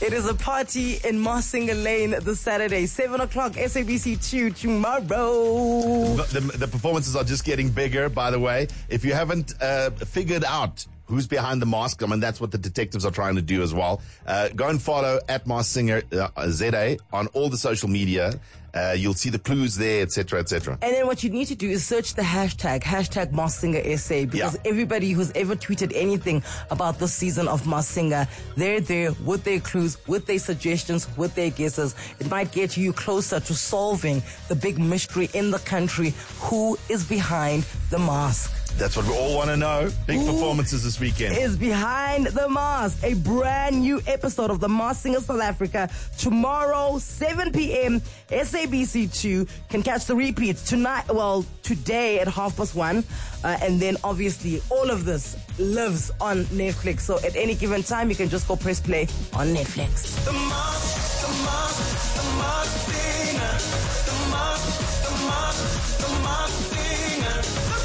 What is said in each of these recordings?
It is a party in Marsinga Lane this Saturday, 7 o'clock, SABC2 tomorrow. The performances are just getting bigger, by the way. If you haven't figured out who's behind the mask, I mean, that's what the detectives are trying to do as well. Go and follow at Marsinger ZA on all the social media. You'll see the clues there, etc., etc. And then what you need to do is search the hashtag Marsinga SA, because everybody who's ever tweeted anything about this season of Marsinga, they're there with their clues, with their suggestions, with their guesses. It might get you closer to solving the big mystery in the country. Who is behind the mask? That's what we all want to know. Big performances this weekend. Is behind the mask. A brand new episode of The Masked Singer South Africa tomorrow, 7 p.m. SABC2. Can catch the repeats today at 1:30. And then obviously all of this lives on Netflix. So at any given time, you can just go press play on Netflix. The Masked Singer. The Masked Singer.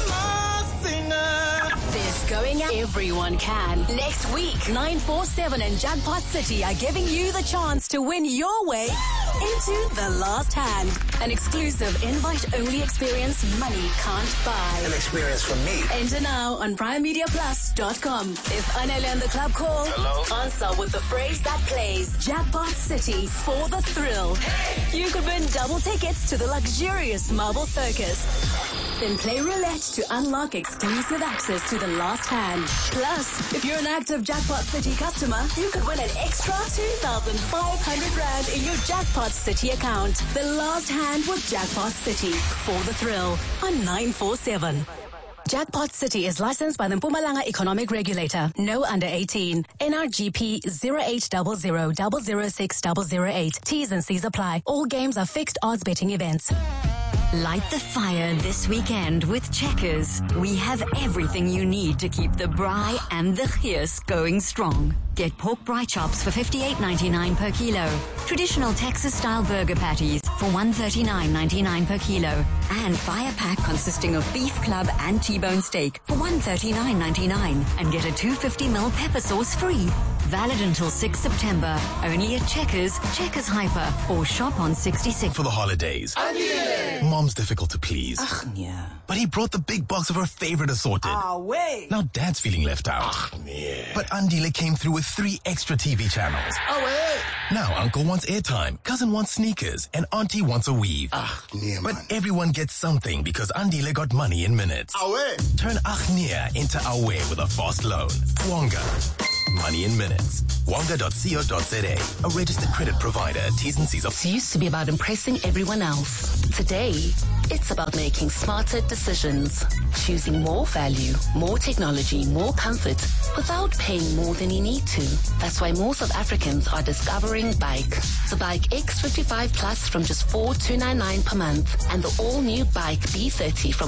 Going out. Everyone can. Next week, 947 and Jackpot City are giving you the chance to win your way into The Last Hand. An exclusive invite-only experience money can't buy. An experience from me. Enter now on PrimeMediaPlus.com. If Anele and the club call, answer with the phrase that plays Jackpot City for the thrill. Hey! You could win double tickets to the luxurious Marble Circus. Then play roulette to unlock exclusive access to The Last Hand. Plus, if you're an active Jackpot City customer, you could win an extra 2,500 Rand in your Jackpot City account. The Last Hand with Jackpot City for the thrill on 947. Jackpot City is licensed by the Mpumalanga Economic Regulator. No under 18. NRGP 0800006008. T's and C's apply. All games are fixed odds betting events. Light the fire this weekend with Checkers. We have everything you need to keep the braai and the geus going strong. Get pork braai chops for $58.99 per kilo. Traditional Texas-style burger patties for $139.99 per kilo. And fire pack consisting of beef club and T-bone steak for $139.99. And get a 250ml pepper sauce free. Valid until 6 September. Only at Checkers, Checkers Hyper, or shop on 66. For the holidays. Mom's difficult to please. Yeah. But he brought the big box of her favorite assorted. Wait. Now Dad's feeling left out. But Andile came through with 3 extra TV channels. Now Uncle wants airtime, Cousin wants sneakers, and Auntie wants a weave. But everyone gets something because Andile got money in minutes. Turn Achnia into Awe with a fast loan. Wonga. Money in minutes. Wonga.co.za. A registered credit provider. T's and C's. It used to be about impressing everyone else. Today, it's about making smarter decisions. Choosing more value, more technology, more comfort, without paying more than you need to. That's why more South Africans are discovering Bike. The Bike X55 Plus from just $4,299 per month, and the all-new Bike B30 from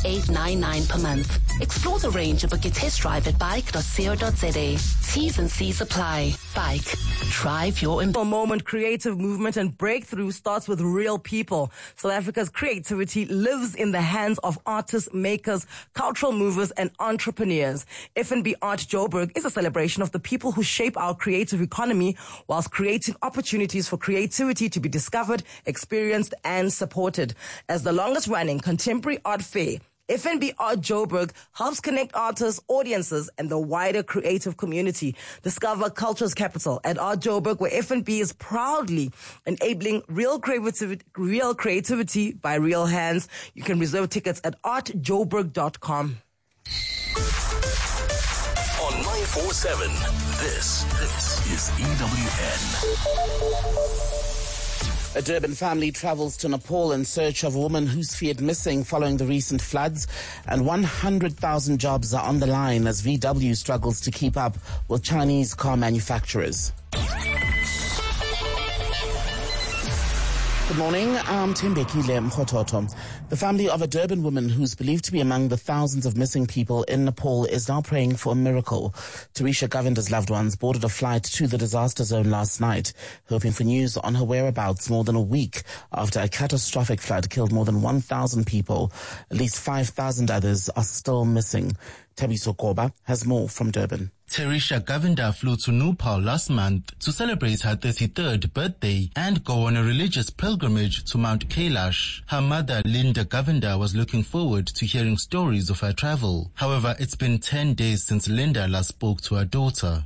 $5,899 per month. Explore the range and book your test drive at bike.co.za. T's and C's apply. Bike. Drive your moment. Creative movement and breakthrough starts with real people. South Africa's creativity lives in the hands of artists, makers, cultural movers, and entrepreneurs. F&B Art Joburg is a celebration of the people who shape our creative economy whilst creating opportunities for creativity to be discovered, experienced, and supported. As the longest running contemporary art fair, F&B Art Joburg helps connect artists, audiences, and the wider creative community. Discover Culture's Capital at Art Joburg, where F&B is proudly enabling real creativity by real hands. You can reserve tickets at artjoburg.com. On 947, this is EWN. A Durban family travels to Nepal in search of a woman who's feared missing following the recent floods, and 100,000 jobs are on the line as VW struggles to keep up with Chinese car manufacturers. Good morning, I'm Tembekile Mkhototo. The family of a Durban woman who's believed to be among the thousands of missing people in Nepal is now praying for a miracle. Tarisha Govinder's loved ones boarded a flight to the disaster zone last night, hoping for news on her whereabouts more than a week after a catastrophic flood killed more than 1,000 people. At least 5,000 others are still missing. Thabiso Koba has more from Durban. Terisha Govinda flew to Nepal last month to celebrate her 33rd birthday and go on a religious pilgrimage to Mount Kailash. Her mother, Linda Govinda, was looking forward to hearing stories of her travel. However, it's been 10 days since Linda last spoke to her daughter.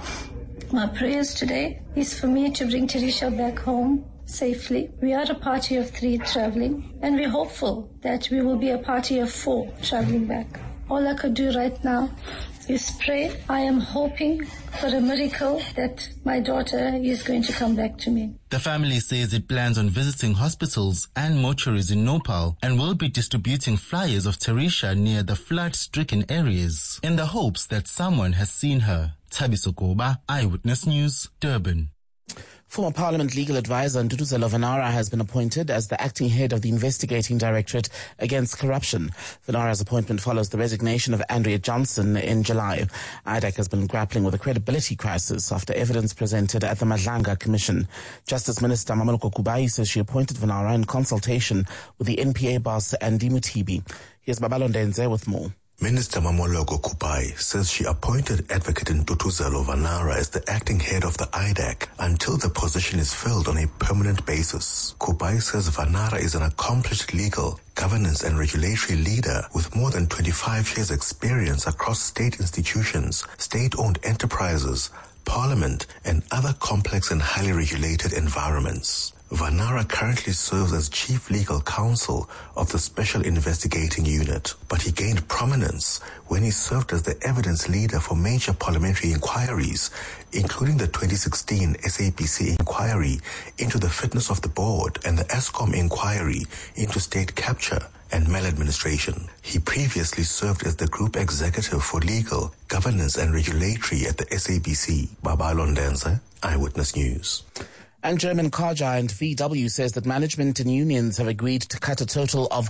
My prayers today is for me to bring Terisha back home safely. We are a party of 3 traveling, and we're hopeful that we will be a party of 4 traveling back. All I could do right now is pray. I am hoping for a miracle that my daughter is going to come back to me. The family says it plans on visiting hospitals and mortuaries in Nepal and will be distributing flyers of Terisha near the flood-stricken areas in the hopes that someone has seen her. Thabiso Koba, Eyewitness News, Durban. Former Parliament legal advisor Nduduzelo Vanara has been appointed as the acting head of the Investigating Directorate Against Corruption. Vanara's appointment follows the resignation of Andrea Johnson in July. IDAC has been grappling with a credibility crisis after evidence presented at the Madlanga Commission. Justice Minister Mameloko Kubai says she appointed Vanara in consultation with the NPA boss Andy Mutibi. Here's Babalo Ndenze with more. Minister Mamoloko Kupai says she appointed Advocate Nduduzelo Vanara as the acting head of the IDAC until the position is filled on a permanent basis. Kupai says Vanara is an accomplished legal, governance and regulatory leader with more than 25 years experience across state institutions, state-owned enterprises, parliament and other complex and highly regulated environments. Vanara currently serves as Chief Legal Counsel of the Special Investigating Unit, but he gained prominence when he served as the evidence leader for major parliamentary inquiries, including the 2016 SAPC inquiry into the fitness of the board and the ESCOM inquiry into state capture and maladministration. He previously served as the Group Executive for Legal, Governance and Regulatory at the SAPC. Babalo Ndenze, Eyewitness News. And German car giant VW says that management and unions have agreed to cut a total of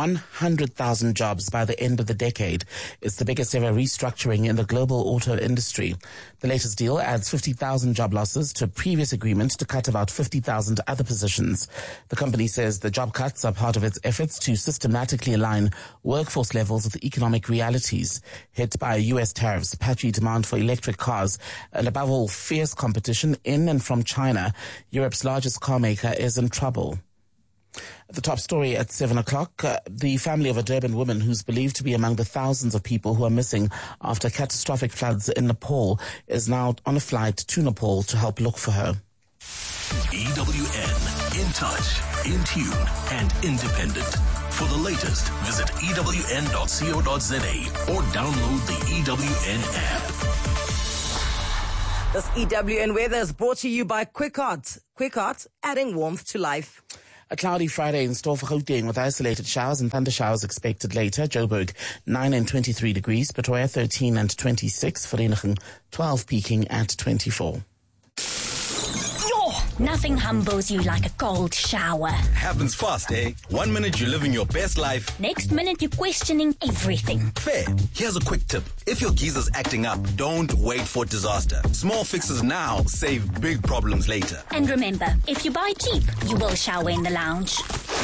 100,000 jobs by the end of the decade. It's the biggest ever restructuring in the global auto industry. The latest deal adds 50,000 job losses to a previous agreement to cut about 50,000 other positions. The company says the job cuts are part of its efforts to systematically align workforce levels with economic realities. Hit by US tariffs, patchy demand for electric cars, and above all, fierce competition in and from China, Europe's largest car maker is in trouble. The top story at 7 o'clock, the family of a Durban woman who's believed to be among the thousands of people who are missing after catastrophic floods in Nepal is now on a flight to Nepal to help look for her. EWN, in touch, in tune, and independent. For the latest, visit ewn.co.za or download the EWN app. This EWN weather is brought to you by Quickart. Quickart, adding warmth to life. A cloudy Friday in store for Gauteng with isolated showers and thunder showers expected later. Joburg 9 and 23 degrees. Pretoria 13 and 26. Vereeniging 12 peaking at 24. Nothing humbles you like a cold shower. Happens fast, eh? 1 minute you're living your best life. Next minute you're questioning everything. Fair. Here's a quick tip. If your geyser's acting up, don't wait for disaster. Small fixes now save big problems later. And remember, if you buy cheap, you will shower in the lounge.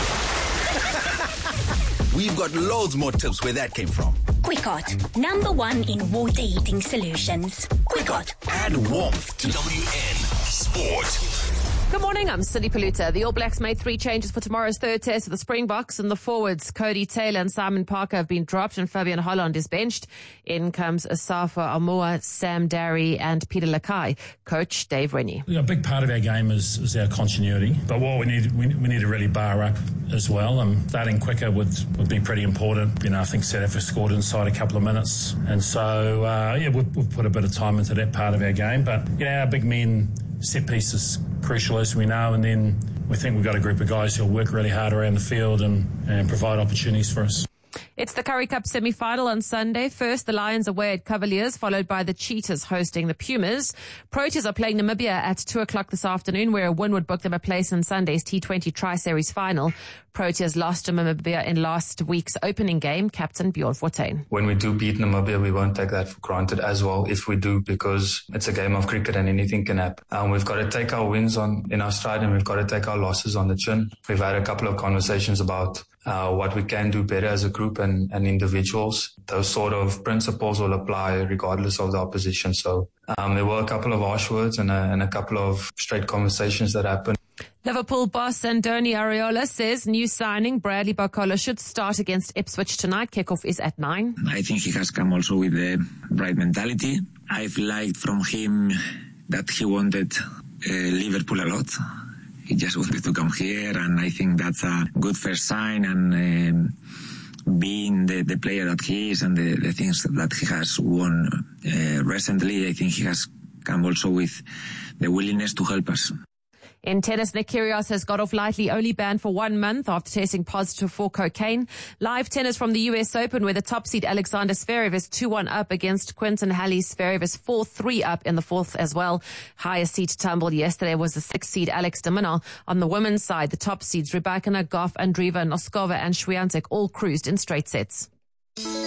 We've got loads more tips where that came from. Quickart, #1 in water heating solutions. Quickart. Add warmth to WN Sport. Good morning, I'm Cindy Paluta. The All Blacks made 3 changes for tomorrow's third test of the Springboks, and the forwards, Cody Taylor and Simon Parker, have been dropped, and Fabian Holland is benched. In comes Asafa Amoa, Sam Darry, and Peter Lakai. Coach Dave Rennie. A big part of our game is our continuity, but what we need to really bar up as well. Starting quicker would be pretty important. I think South Africa scored inside a couple of minutes, and so we've put a bit of time into that part of our game. But our big men set piece is crucial, as we know, and then we think we've got a group of guys who'll work really hard around the field and provide opportunities for us. It's the Currie Cup semi-final on Sunday. First, the Lions away at Cavaliers, followed by the Cheetahs hosting the Pumas. Proteas are playing Namibia at 2 o'clock this afternoon, where a win would book them a place in Sunday's T20 Tri-Series final. Proteas lost to Namibia in last week's opening game. Captain Bjorn Fortuin. When we do beat Namibia, we won't take that for granted as well, if we do, because it's a game of cricket and anything can happen. We've got to take our wins in our stride, and we've got to take our losses on the chin. We've had a couple of conversations about what we can do better as a group and individuals. Those sort of principles will apply regardless of the opposition. So there were a couple of harsh words and a couple of straight conversations that happened. Liverpool boss Andoni Areola says new signing Bradley Barcola should start against Ipswich tonight. Kickoff is at 9. I think he has come also with the right mentality. I've liked from him that he wanted Liverpool a lot. He just wanted to come here, and I think that's a good first sign. And being the player that he is and the things that he has won recently, I think he has come also with the willingness to help us. In tennis, Nick Kyrgios has got off lightly, only banned for 1 month after testing positive for cocaine. Live tennis from the US Open, where the top seed Alexander Zverev is 2-1 up against Quinton Hallie. Zverev is 4-3 up in the fourth as well. Highest seed tumble yesterday was the 6th seed Alex de Minaur. On the women's side, the top seeds Rybakina, Goff, Andreeva, Noskova and Swiatek all cruised in straight sets.